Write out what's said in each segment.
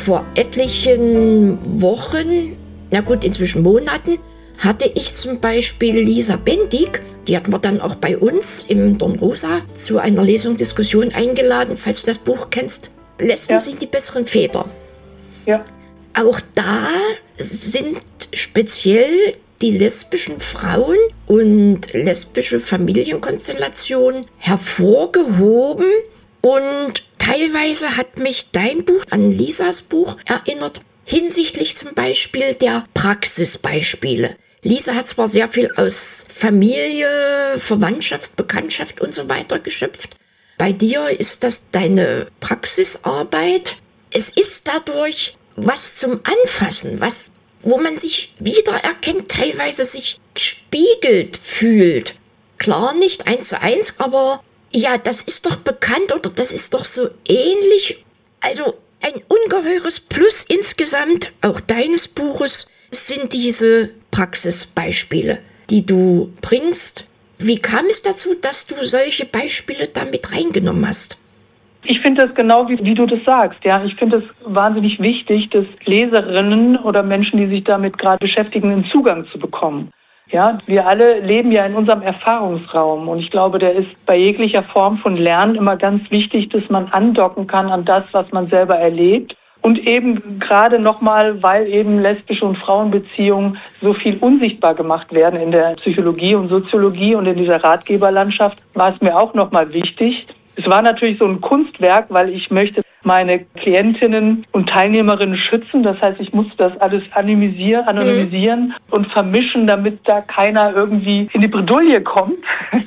Vor etlichen Wochen, na gut, inzwischen Monaten, hatte ich zum Beispiel Lisa Bendig, die hatten wir dann auch bei uns im Dornrosa zu einer Lesung-Diskussion eingeladen, falls du das Buch kennst. Lesben sind die besseren Väter. Ja. Auch da sind speziell die lesbischen Frauen und lesbische Familienkonstellationen hervorgehoben. Und teilweise hat mich dein Buch an Lisas Buch erinnert, hinsichtlich zum Beispiel der Praxisbeispiele. Lisa hat zwar sehr viel aus Familie, Verwandtschaft, Bekanntschaft und so weiter geschöpft. Bei dir ist das deine Praxisarbeit. Es ist dadurch was zum Anfassen, wo man sich wiedererkennt, teilweise sich gespiegelt fühlt. Klar, nicht 1:1, aber ja, das ist doch bekannt oder das ist doch so ähnlich. Also ein ungeheures Plus insgesamt, auch deines Buches, sind diese Praxisbeispiele, die du bringst. Wie kam es dazu, dass du solche Beispiele da mit reingenommen hast? Ich finde das genau, wie du das sagst. Ja, ich finde es wahnsinnig wichtig, dass Leserinnen oder Menschen, die sich damit gerade beschäftigen, einen Zugang zu bekommen. Ja, wir alle leben ja in unserem Erfahrungsraum und ich glaube, der ist bei jeglicher Form von Lernen immer ganz wichtig, dass man andocken kann an das, was man selber erlebt. Und eben gerade nochmal, weil eben lesbische und Frauenbeziehungen so viel unsichtbar gemacht werden in der Psychologie und Soziologie und in dieser Ratgeberlandschaft, war es mir auch nochmal wichtig. Es war natürlich so ein Kunstwerk, weil ich möchte meine Klientinnen und Teilnehmerinnen schützen. Das heißt, ich musste das alles anonymisieren und vermischen, damit da keiner irgendwie in die Bredouille kommt.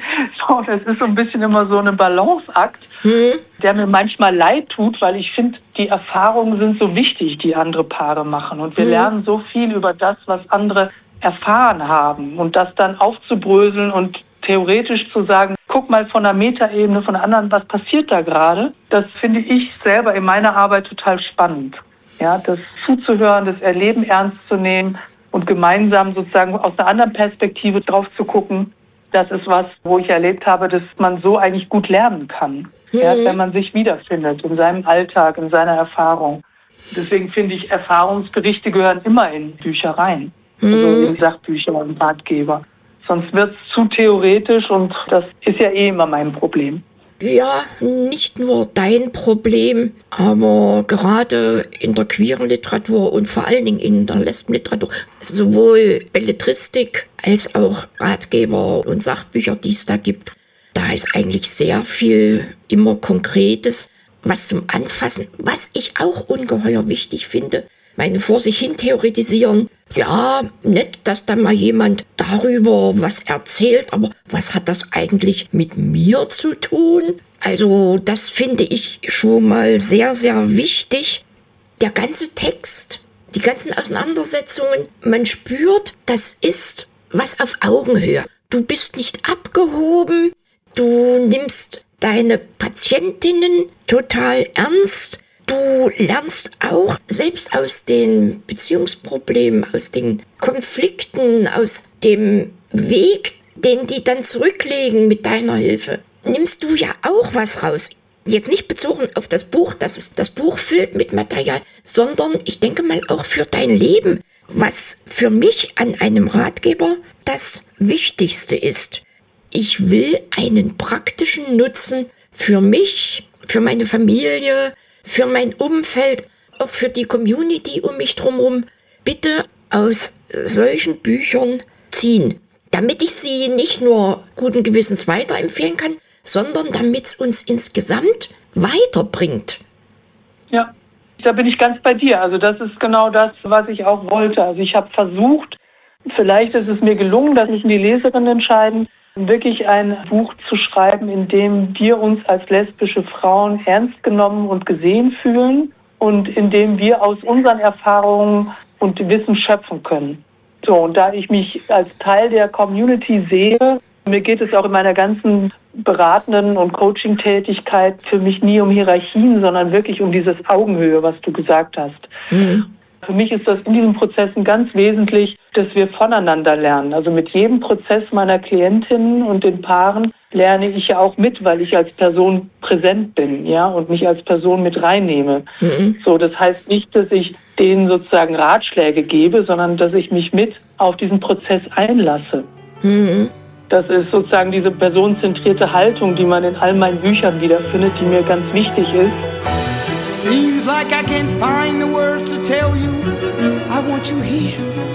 So, das ist so ein bisschen immer so ein Balanceakt, der mir manchmal leid tut, weil ich finde, die Erfahrungen sind so wichtig, die andere Paare machen. Und wir lernen so viel über das, was andere erfahren haben. Und das dann aufzubröseln und theoretisch zu sagen, guck mal von der Metaebene, von der anderen, was passiert da gerade? Das finde ich selber in meiner Arbeit total spannend. Ja, das zuzuhören, das Erleben ernst zu nehmen und gemeinsam sozusagen aus einer anderen Perspektive drauf zu gucken, das ist was, wo ich erlebt habe, dass man so eigentlich gut lernen kann. Ja, wenn man sich wiederfindet in seinem Alltag, in seiner Erfahrung. Deswegen finde ich, Erfahrungsberichte gehören immer in Bücher rein. Also in Sachbücher und Ratgeber. Sonst wird es zu theoretisch und das ist ja immer mein Problem. Ja, nicht nur dein Problem, aber gerade in der queeren Literatur und vor allen Dingen in der Lesbenliteratur, sowohl Belletristik als auch Ratgeber und Sachbücher, die es da gibt, da ist eigentlich sehr viel immer Konkretes, was zum Anfassen, was ich auch ungeheuer wichtig finde. Meine vor sich hin theoretisieren, ja, nett, dass da mal jemand darüber was erzählt, aber was hat das eigentlich mit mir zu tun? Also das finde ich schon mal sehr, sehr wichtig. Der ganze Text, die ganzen Auseinandersetzungen, man spürt, das ist was auf Augenhöhe. Du bist nicht abgehoben, du nimmst deine Patientinnen total ernst. Du lernst auch selbst aus den Beziehungsproblemen, aus den Konflikten, aus dem Weg, den die dann zurücklegen mit deiner Hilfe, nimmst du ja auch was raus. Jetzt nicht bezogen auf das Buch, dass es das Buch füllt mit Material, sondern ich denke mal auch für dein Leben, was für mich an einem Ratgeber das Wichtigste ist. Ich will einen praktischen Nutzen für mich, für meine Familie, für mein Umfeld, auch für die Community um mich drumherum, bitte aus solchen Büchern ziehen, damit ich sie nicht nur guten Gewissens weiterempfehlen kann, sondern damit es uns insgesamt weiterbringt. Ja, da bin ich ganz bei dir. Also das ist genau das, was ich auch wollte. Also ich habe versucht, vielleicht ist es mir gelungen, dass sich die Leserinnen entscheiden, wirklich ein Buch zu schreiben, in dem wir uns als lesbische Frauen ernst genommen und gesehen fühlen und in dem wir aus unseren Erfahrungen und Wissen schöpfen können. So, und da ich mich als Teil der Community sehe, mir geht es auch in meiner ganzen beratenden und Coaching-Tätigkeit für mich nie um Hierarchien, sondern wirklich um dieses Augenhöhe, was du gesagt hast. Für mich ist das in diesen Prozessen ganz wesentlich, dass wir voneinander lernen. Also mit jedem Prozess meiner Klientinnen und den Paaren lerne ich ja auch mit, weil ich als Person präsent bin, ja, und mich als Person mit reinnehme. So, das heißt nicht, dass ich denen sozusagen Ratschläge gebe, sondern dass ich mich mit auf diesen Prozess einlasse. Das ist sozusagen diese personenzentrierte Haltung, die man in all meinen Büchern wiederfindet, die mir ganz wichtig ist. Seems like I can't find the words to tell you I want you here.